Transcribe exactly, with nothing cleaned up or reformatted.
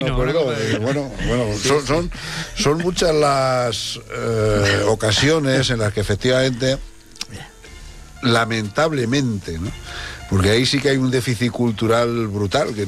No, bueno, eh, bueno, bueno son, son, son muchas las eh, ocasiones en las que efectivamente, lamentablemente, ¿no? Porque ahí sí que hay un déficit cultural brutal, que